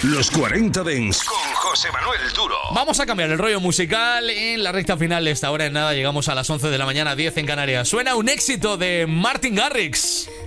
Los 40 Dents con José Manuel Duro. Vamos a cambiar el rollo musical en la recta final de esta hora. En nada, llegamos a las 11 de la mañana, 10 en Canarias. Suena un éxito de Martin Garrix.